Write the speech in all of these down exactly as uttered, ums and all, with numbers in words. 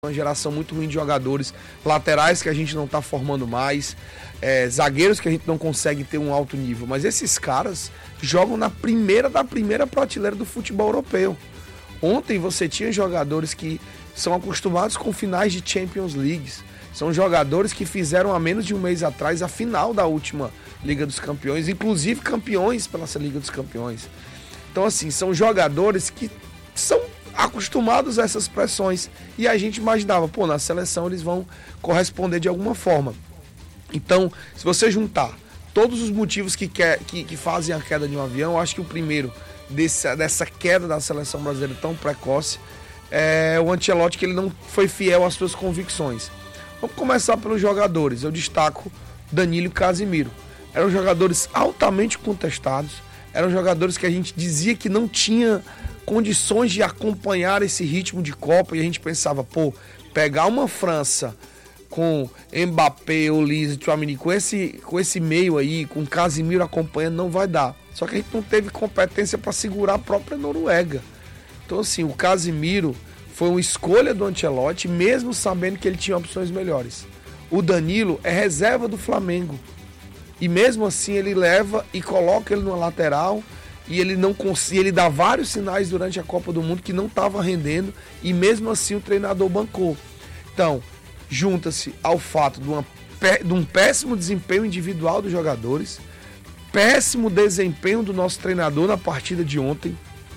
Uma geração muito ruim de jogadores, laterais que a gente não está formando mais, é, zagueiros que a gente não consegue ter um alto nível, mas esses caras jogam na primeira da primeira prateleira do futebol europeu. Ontem você tinha jogadores que são acostumados com finais de Champions League, são jogadores que fizeram há menos de um mês atrás a final da última Liga dos Campeões, inclusive campeões pela Liga dos Campeões. Então assim, são jogadores que são acostumados a essas pressões, e a gente imaginava, pô, na seleção eles vão corresponder de alguma forma. Então, se você juntar todos os motivos que, quer, que, que fazem a queda de um avião, eu acho que o primeiro desse, dessa queda da seleção brasileira tão precoce é o Ancelotti, que ele não foi fiel às suas convicções. Vamos começar pelos jogadores. Eu destaco Danilo e Casemiro. Eram jogadores altamente contestados, eram jogadores que a gente dizia que não tinha condições de acompanhar esse ritmo de Copa, e a gente pensava, pô, pegar uma França com Mbappé, Olise, Tchouaméni, com esse, com esse meio aí, com Casemiro acompanhando, não vai dar. Só que a gente não teve competência para segurar a própria Noruega. Então assim, o Casemiro foi uma escolha do Ancelotti, mesmo sabendo que ele tinha opções melhores. O Danilo é reserva do Flamengo, e mesmo assim ele leva e coloca ele numa lateral, e ele não consegue, ele dá vários sinais durante a Copa do Mundo que não estava rendendo, e mesmo assim o treinador bancou. Então, junta-se ao fato de, uma, de um péssimo desempenho individual dos jogadores, péssimo desempenho do nosso treinador na partida de ontem,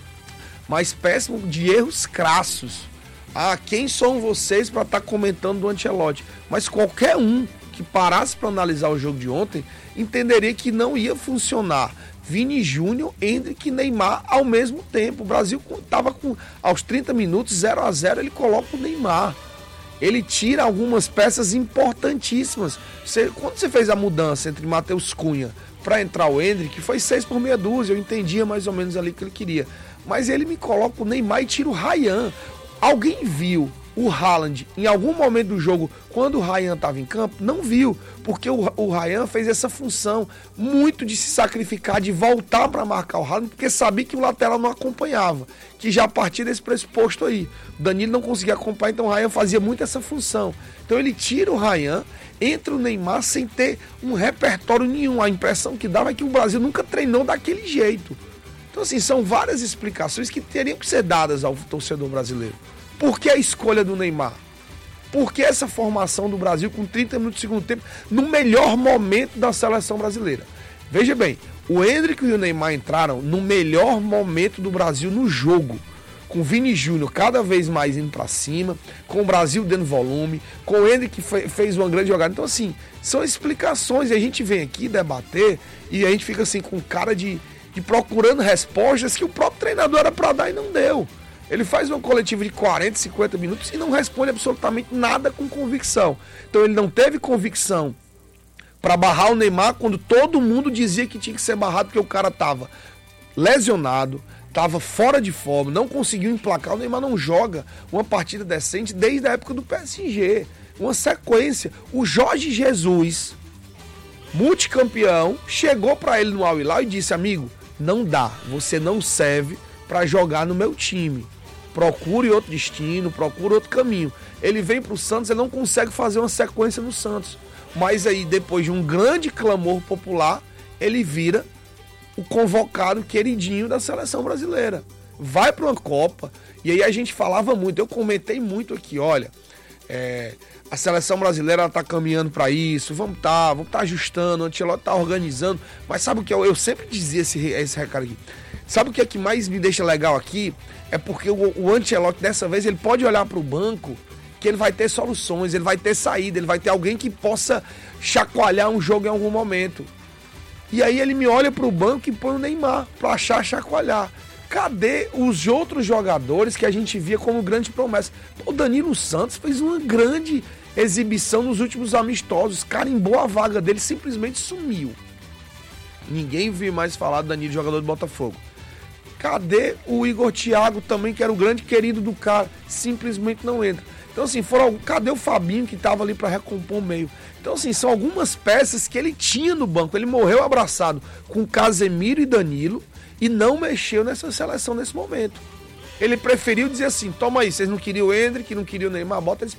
mas péssimo de erros crassos. Ah, quem são vocês para estar tá comentando do Ancelotti? Mas qualquer um que parasse para analisar o jogo de ontem entenderia que não ia funcionar Vini Júnior, Endrick e Neymar ao mesmo tempo. O Brasil estava com, aos trinta minutos, zero a zero, ele coloca o Neymar. Ele tira algumas peças importantíssimas. Você, quando você fez a mudança entre Matheus Cunha para entrar o Endrick, foi seis por meia dúzia, eu entendia mais ou menos ali o que ele queria. Mas ele me coloca o Neymar e tira o Ryan. Alguém viu o Haaland em algum momento do jogo, quando o Ryan estava em campo? Não viu, porque o, o Ryan fez essa função muito de se sacrificar, de voltar para marcar o Haaland, porque sabia que o lateral não acompanhava, que já a partir desse pressuposto aí, o Danilo não conseguia acompanhar, então o Ryan fazia muito essa função. Então ele tira o Ryan, entra o Neymar sem ter um repertório nenhum. A impressão que dava é que o Brasil nunca treinou daquele jeito. Então assim, são várias explicações que teriam que ser dadas ao torcedor brasileiro. Por que a escolha do Neymar? Por que essa formação do Brasil com trinta minutos de segundo tempo no melhor momento da seleção brasileira? Veja bem, o Endrick e o Neymar entraram no melhor momento do Brasil no jogo, com o Vini Júnior cada vez mais indo para cima, com o Brasil dando volume, com o Endrick que fez uma grande jogada. Então assim, são explicações, e a gente vem aqui debater e a gente fica assim com cara de, de procurando respostas que o próprio treinador era para dar e não deu. Ele faz uma coletiva de quarenta, cinquenta minutos e não responde absolutamente nada com convicção. Então ele não teve convicção para barrar o Neymar quando todo mundo dizia que tinha que ser barrado, porque o cara estava lesionado, estava fora de forma, não conseguiu emplacar. O Neymar não joga uma partida decente desde a época do P S G. Uma sequência. O Jorge Jesus, multicampeão, chegou para ele no Al Hilal e disse: amigo, não dá, você não serve para jogar no meu time. Procure outro destino, procure outro caminho. Ele vem para o Santos, ele não consegue fazer uma sequência no Santos. Mas aí, depois de um grande clamor popular, ele vira o convocado queridinho da seleção brasileira. Vai para uma Copa, e aí a gente falava muito, eu comentei muito aqui, olha, é, a seleção brasileira está caminhando para isso, vamos estar tá, vamos tá ajustando, o Ancelotti está organizando, mas sabe o que eu, eu sempre dizia esse, esse recado aqui? Sabe o que é que mais me deixa legal aqui? É porque o, o Ancelotti, dessa vez, ele pode olhar para o banco que ele vai ter soluções, ele vai ter saída, ele vai ter alguém que possa chacoalhar um jogo em algum momento. E aí ele me olha para o banco e põe o Neymar para achar chacoalhar. Cadê os outros jogadores que a gente via como grande promessa? O Danilo Santos fez uma grande exibição nos últimos amistosos, carimbou a vaga dele, simplesmente sumiu. Ninguém viu mais falar do Danilo, jogador do Botafogo. Cadê o Igor Thiago também, que era o grande querido do cara? Simplesmente não entra. Então assim, foram, cadê o Fabinho, que estava ali para recompor o meio? Então assim, são algumas peças que ele tinha no banco. Ele morreu abraçado com Casemiro e Danilo e não mexeu nessa seleção nesse momento. Ele preferiu dizer assim: toma aí, vocês não queriam o Endrick, não queriam o Neymar, bota eles